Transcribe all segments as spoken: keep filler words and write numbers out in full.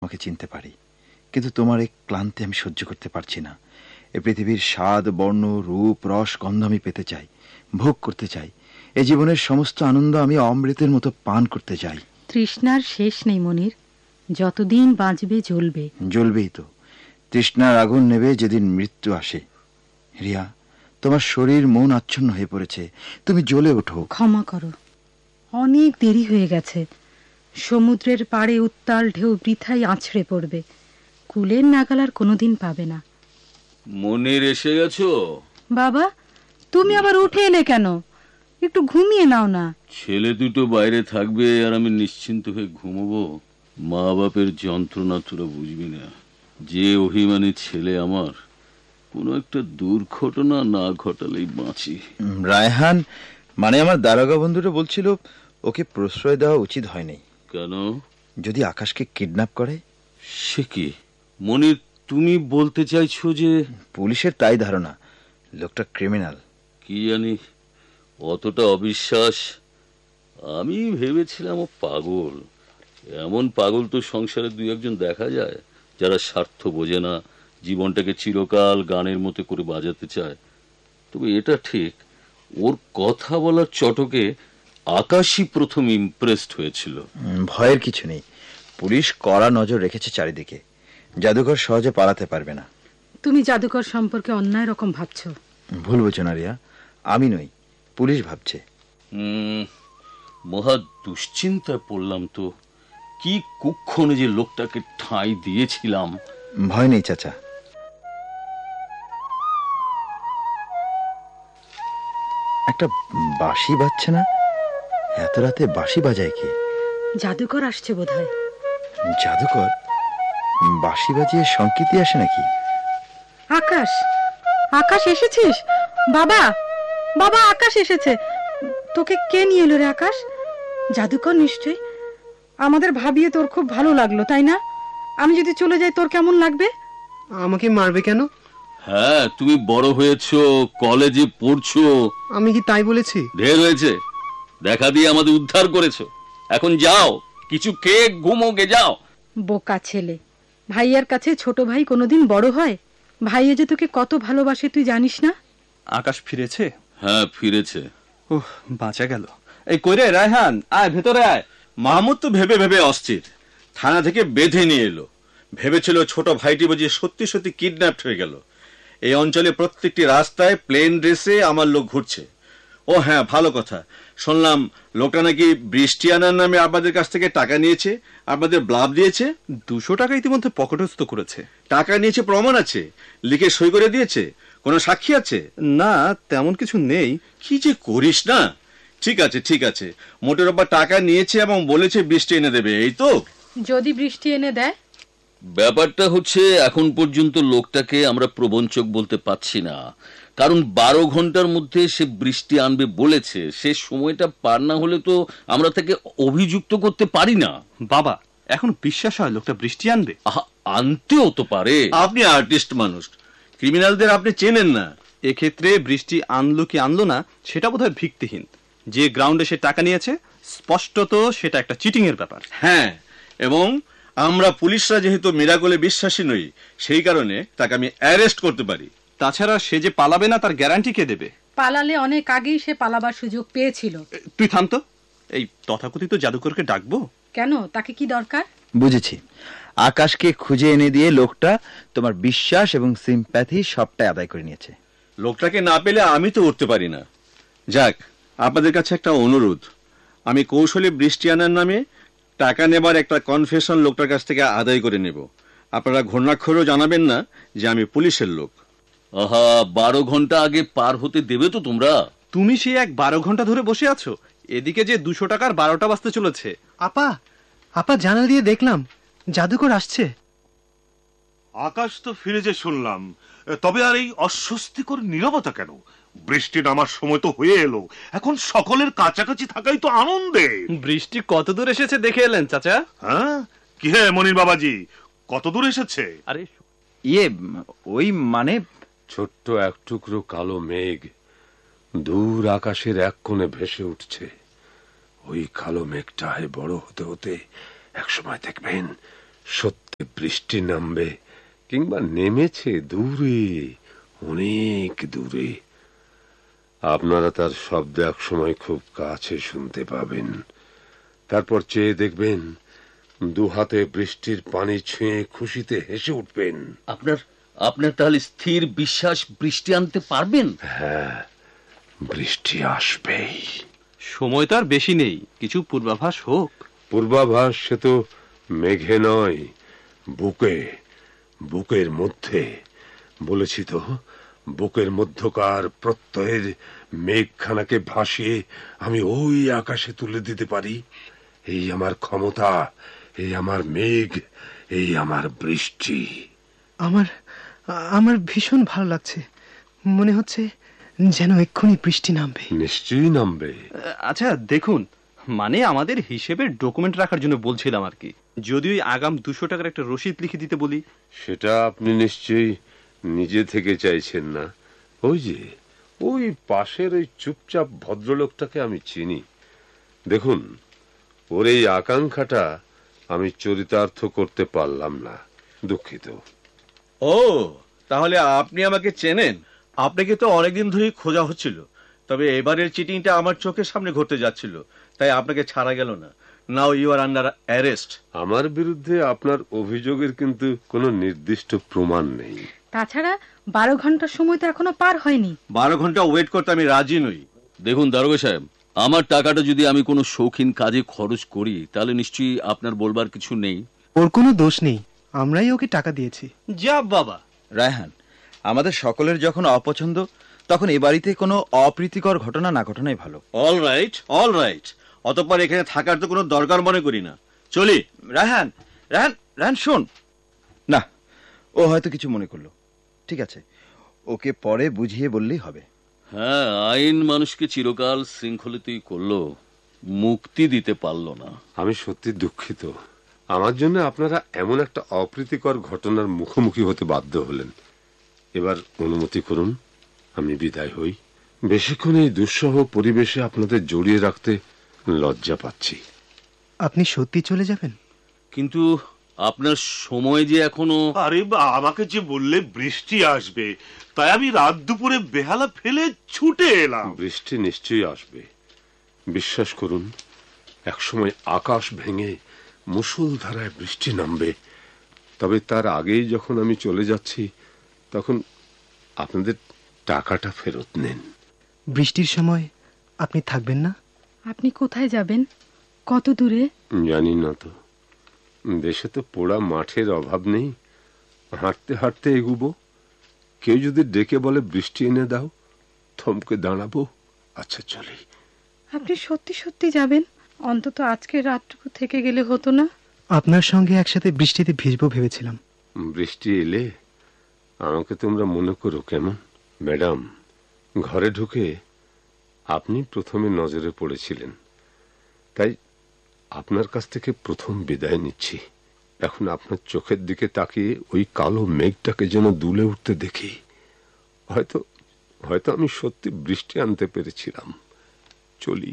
তোমাকে চিনতে পারি, কিন্তু তোমার এই ক্লান্তি আমি সহ্য করতে পারছি না। এ পৃথিবীর স্বাদ, বর্ণ, রূপ, রস, গন্ধ আমি পেতে চাই, ভোগ করতে চাই। এ জীবনের সমস্ত আনন্দ আমি অমৃতের মতো পান করতে চাই। তৃষ্ণার শেষ নেই মনির, যতদিন বাঁচবে জ্বলবে। জ্বলবেই তো। তৃষ্ণার আগুন নেবে যেদিন মৃত্যু আসে। রিয়া, তোমার শরীর মন আচ্ছন্ন হয়ে পড়েছে, তুমি জ্বলে ওঠো। ক্ষমা করো, অনেক দেরি হয়ে গেছে। সমুদ্রের পাড়ে উত্তাল ঢেউ বৃথাই আছড়ে পড়বে, কুলের নাগাল আর কোনোদিন পাবে না। মনির এসে গেছো? বাবা, তুমি আবার উঠে এলে কেন? একটু ঘুমিয়ে নাও না। ছেলে দুটো বাইরে থাকবে আর আমি নিশ্চিন্ত হয়ে ঘুমবো। মা বাপের যন্ত্রণা তোরা বুঝবি না। যে অভিমানী ছেলে আমার, কোনো একটা দুর্ঘটনা না ঘটালেই বাঁচি। রায়হান মানে আমার দারোগা বন্ধুরা বলছিল ওকে প্রশ্রয় দেওয়া উচিত হয়নি। কেন? যদি আকাশকে কিডন্যাপ করে। সে কি মনির, তুমি বলতে চাইছো যে? পুলিশের তাই ধারণা, লোকটা ক্রিমিনাল। কি জানি, অতটা অবিশ্বাস। আমি ভেবেছিলাম ও পাগল। এমন পাগল তো সংসারে দুই একজন দেখা যায়, যারা স্বার্থ বোঝে না, জীবনটাকে চিরকাল গানের মতো করে বাজাতে চায়। তবে এটা ঠিক, ওর কথা বলার চটকে আকাশই প্রথম ইমপ্রেসড হয়েছিল। ভয়ের কিছু নেই, পুলিশ কড়া নজর রেখেছে চারিদিকে। জাদুকর সহজে পালাতে পারবে না। তুমি জাদুকর সম্পর্কে অন্যায় রকম ভাবছো। ভুল বোঝো না রিয়া, আমি নই, পুলিশ ভাবছে। হম মহা দুশ্চিন্তায় পড়লাম তো। কি কুক্ষণে যে লোকটাকে ঠাঁই দিয়েছিলাম। ভয় নেই চাচা। একটা বাঁশি বাজছে না? এত রাতে বাঁশি বাজায় কে? জাদুকর আসছে বোধহয়। জাদুকর? বাঁশি বাজিয়ে সংকেত আসে নাকি? আকাশ, আকাশ এসেছিস? বাবা, বাবা, আকাশ এসেছে। তোকে কে নিয়ে এলো রে আকাশ? জাদুকর নিশ্চয়ই। আমাদের ভাবিয়ে তোর খুব ভালো লাগলো, তাই না? আমি যদি চলে যাই তোর কেমন লাগবে? আমাকে মারবে কেন? হ্যাঁ, তুমি বড় হয়েছো, কলেজে পড়ছো। আমি কি তাই বলেছি? ঢের হয়েছে, দেখা দিয়ে আমাদের উদ্ধার করেছো। এখন যাও, কিছু খেয়ে ঘুমোগে, যাও। বোকা ছেলে, ভাইয়ার কাছে ছোট ভাই কোনোদিন বড় হয়? ভাইয়া যে তোকে কত ভালোবাসে তুই জানিস না? আকাশ ফিরেছে? হ্যাঁ, ফিরেছে। ওহ, বাঁচা গেল। এই কই রে রায়হান, আয় ভেতরে আয়। মাহমুদ তো ভেবে ভেবে অস্থির, থানা থেকে বেঁধে নিয়ে এলো। ভেবেছিল ছোট ভাইটি বুঝি সত্যি সত্যি কিডন্যাপড হয়ে গেল। এই অঞ্চলে প্রত্যেকটি রাস্তায় প্লেন ড্রেসে আমার লোক ঘুরছে। ও হ্যাঁ, ভালো কথা, শুনলাম লোকটা নাকি বৃষ্টি আনার নামে আপনাদের কাছ থেকে টাকা নিয়েছে, আপনাদের ব্লাব দিয়েছে। দুশো টাকা ইতিমধ্যে পকেটস্থ করেছে। টাকা নিয়েছে প্রমাণ আছে? লিখে সই করে দিয়েছে? কোনো সাক্ষী আছে? না, তেমন কিছু নেই। কি যে করিস না। ঠিক আছে ঠিক আছে, মোটের ওপর টাকা নিয়েছে এবং বলেছে বৃষ্টি এনে দেবে, এই তো? যদি বৃষ্টি এনে দেয়? ব্যাপারটা হচ্ছে, এখন পর্যন্ত লোকটাকে আমরা প্রবঞ্চক বলতে পারছি না, কারণ বারো ঘন্টার মধ্যে সে বৃষ্টি আনবে বলেছে। সে সময়টা পার না হলে তো আমরা তাকে অভিযুক্ত করতে পারি না। বাবা, এখন বিশ্বাস হয় লোকটা বৃষ্টি আনবে? আনতেও তো পারে। আপনি আর্টিস্ট মানুষ, ক্রিমিনালদের আপনি চেনেন না। এক্ষেত্রে বৃষ্টি আনলো কি আনলো না সেটা বোধহয় ভিত্তিহীন। যে গ্রাউন্ডে সে টাকা নিয়েছে, স্পষ্টত সেটা একটা চিটিং এর ব্যাপার। হ্যাঁ, এবং আমরা পুলিশরা যেহেতু মিরাকলে বিশ্বাসী নই, সেই কারণে তাকে আমি অ্যারেস্ট করতে পারি। তাছাড়া সে যে পালাবে না তার গ্যারান্টি কে দেবে? পালালে অনেক আগেই সে পালাবার সুযোগ পেয়েছিল। তুই থাম তো। এই তথাকথিত জাদুকরকে ডাকবো? কেন, তাকে কি দরকার? বুঝেছি, আকাশকে খুঁজে এনে দিয়ে লোকটা তোমার বিশ্বাস এবং সিম্প্যাথি সবটাই আদায় করে নিয়েছে। লোকটাকে না পেলে আমি তো উঠতে পারি না। যাক, আপনাদের কাছে একটা অনুরোধ, আমি কৌশলী বৃষ্টি আনার নামে টাকা নেবার একটা কনফেশন লোকটার কাছ থেকে আদায় করে নেব। আপনারা ঘূর্ণাক্ষরেও জানাবেন না যে আমি পুলিশের লোক। আহা, বারো ঘন্টা আগে পার হতে দেবে তো তোমরা? তুমি সে এক বারো ঘন্টা ধরে বসে আছো, এদিকে যে দুশো টাকার বারোটা বাজতে চলেছে। আপা, আপা, জানালা দিয়ে দেখলাম জাদুকর আসছে। আকাশ তো ফিরেছে শুনলাম, তবে আর এই অস্বস্তিকর নীরবতা কেন? বৃষ্টি নামার সময় তো হয়ে এলো, এখন সকলের কাছাকাছি থাকাই তো আনন্দে। বৃষ্টি কত দূর এসেছে দেখে এলেন চাচা? হ্যাঁ, কি হে মনির বাবাজি, কত দূর এসেছে? আরে ইয়ে, ওই মানে ছোট্ট এক টুকরো কালো মেঘ দূর আকাশের এক কোণে ভেসে উঠছে। ওই কালো মেঘটায় বড় হতে হতে একসময় দেখবেন সত্য বৃষ্টি নামবে কিংবা নেমেছে দূরে, অনেক দূরে। আপনারা তার শব্দ এক সময় খুব কাছে শুনতে পাবেন। তারপর চেয়ে দেখবেন দু হাতে বৃষ্টির পানি ছুঁয়ে খুশিতে হেসে উঠবেন। আপনার আপনার তাহলে স্থির বিশ্বাস বৃষ্টি আনতে পারবেন? হ্যাঁ, বৃষ্টি আসবেই। সময় তো আর বেশি নেই, কিছু পূর্বাভাস হোক। পূর্বাভাস সে তো মেঘে নয়, বুকে, বুকের মধ্যে। বলেছি তো, বুকের মধ্যকার প্রত্যয়ের মেঘখানাকে ভাসিয়ে আমি ওই আকাশে তুলে দিতে পারি। এই আমার ক্ষমতা, এই আমার মেঘ, এই আমার বৃষ্টি। আমার আমার ভীষণ ভালো লাগছে, মনে হচ্ছে যেন এক্ষুনি বৃষ্টি নামবে। নিশ্চয়ই নামবে। আচ্ছা দেখুন, মানে আমাদের হিসেবের ডকুমেন্ট রাখার জন্য বলছিলাম আর কি। যদি ওই আগাম দুশো টাকার একটা রসিদ লিখে দিতে বলি। সেটা আপনি নিশ্চয়ই নিজে থেকে চাইছেন না। ওই যে ওই পাশের ওই চুপচাপ ভদ্রলোকটাকে আমি চিনি। দেখুন, ওর এই আকাঙ্ক্ষাটা আমি চরিতার্থ করতে পারলাম না, দুঃখিত। ও, তাহলে আপনি আমাকে চেনেন? আপনাকে তো অনেকদিন ধরেই খোঁজা হচ্ছিল, তবে এবারের চিটিংটা আমার চোখের সামনে ঘটতে যাচ্ছিল, তাই আপনাকে ছাড়া গেল না। Now you R under arrest. আমার বিরুদ্ধে আপনার অভিযোগের কিন্তু কোনো নির্দিষ্ট প্রমাণ নেই। তাছাড়া বারো ঘন্টার সময় তো এখনো পার হয়নি। বারো ঘন্টা ওয়েট করতে আমি রাজি নই। দেখুন দারোগা সাহেব, আমার টাকাটা যদি আমি কোনো শৌখিন কাজে খরচ করি তাহলে নিশ্চয়ই আপনার বলবার কিছু নেই। ওর কোনো দোষ নেই, আমরাই ওকে টাকা দিয়েছি। যা বাবা। রায়হান, আমাদের সকলের যখন অপছন্দ, তখন এ বাড়িতে কোনো অপ্রীতিকর ঘটনা না ঘটনাই ভালো। All right, all right. অতঃপর এখানে থাকার তো কোনো দরকার মনে করি না। চলি। রায়হান, রায়হান, রায়হান শোন না, ও হয়তো কিছু মনে করলো। ঠিক আছে, ওকে পরে বুঝিয়ে বললেই হবে। হ্যাঁ, আইন মানুষকে চিরকাল শৃঙ্খলিতই করলো, মুক্তি দিতে পারলো না। আমি সত্যি দুঃখিত। আমার জন্য আপনারা এমন একটা অপ্রীতিকর ঘটনার মুখোমুখি হতে বাধ্য হলেন। এবার অনুমতি করুন আমি বিদায় হই। বেশিক্ষণ এই দুঃসহ পরিবেশে আপনাদের জড়িয়ে রাখতে লজ্জা পাচ্ছি। আপনি সত্যি চলে যাবেন? কিন্তু আপনার সময় যে এখনো। আরে বা, আমাকে যে বললে বৃষ্টি আসবে, তাই আমি রাত দুপুরে বেহালা ফেলে ছুটে এলাম। বৃষ্টি নিশ্চয়ই আসবে, বিশ্বাস করুন। একসময় আকাশ ভেঙে মুষলধারায় বৃষ্টি নামবে। তবে তার আগেই যখন আমি চলে যাচ্ছি, তখন আপনাদের টাকাটা ফেরত নেন। বৃষ্টির সময় আপনি থাকবেন না? আপনি কোথায় যাবেন? কত দূরে? জানি না তো। দেশে তো পোড়া মাঠের অভাব নেই, হাঁটতে হাঁটতে এগুবো। কেউ যদি ডেকে বলে বৃষ্টি এনে দাও, থমকে দাঁড়াবো। আচ্ছা চলি। আপনি সত্যি সত্যি যাবেন? অন্তত আজকের রাতটুকু থেকে গেলে হতো না? আপনার সঙ্গে একসাথে বৃষ্টিতে ভিজবো ভেবেছিলাম। বৃষ্টি এলে আমাকে তোমরা মনে করো কেমন? ম্যাডাম, ঘরে ঢুকে আপনি প্রথমে নজরে পড়েছিলেন, তাই আপনার কাছ থেকে প্রথম বিদায় নিচ্ছি। এখন আপনার চোখের দিকে তাকিয়ে ওই কালো মেঘটাকে যেন দুলে উঠতে দেখি। হয়তো হয়তো আমি সত্যি বৃষ্টি আনতে পেরেছিলাম। চলি।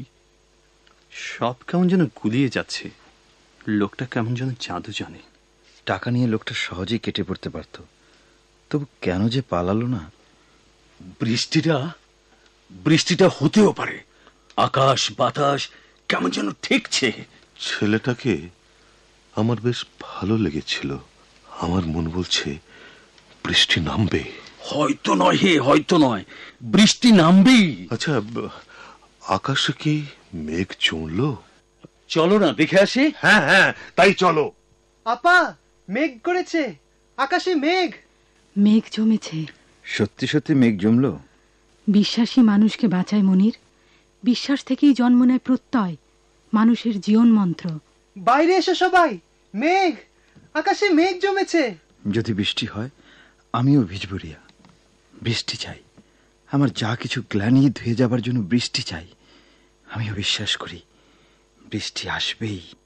সব কেমন যেন গুলিয়ে যাচ্ছে। লোকটা কেমন যেন জাদু জানে। টাকা নিয়ে লোকটা সহজেই কেটে পড়তে পারত, তবু কেন যে পালালো না? বৃষ্টিটা বৃষ্টিটা হতেও পারে। আকাশ বাতাস কেমন যেন ঠেকছে। ছেলেটাকে আমার বেশ ভালো লেগেছিল। আমার মন বলছে বৃষ্টি নামবে। হয়তো নয় হে, হয়তো নয়, বৃষ্টি নামবেই। আচ্ছা, আকাশে কি মেঘ জমলো? চলো না দেখে আসি। হ্যাঁ হ্যাঁ, তাই চলো। আপা, মেঘ করেছে, আকাশে মেঘ। মেঘ জমেছে। সত্যি সত্যি মেঘ জমলো? বিশ্বাসী মানুষকে বাঁচায় মনির। বিশ্বাস থেকেই জন্ম নেয় প্রত্যয়, মানুষের জীবন মন্ত্র। বাইরে এসো সবাই, মেঘ, আকাশে মেঘ জমেছে। যদি বৃষ্টি হয় আমিও ভিজব রিয়া। বৃষ্টি চাই, আমার যা কিছু গ্লানি ধুয়ে যাবার জন্য বৃষ্টি চাই। আমিও বিশ্বাস করি বৃষ্টি আসবেই।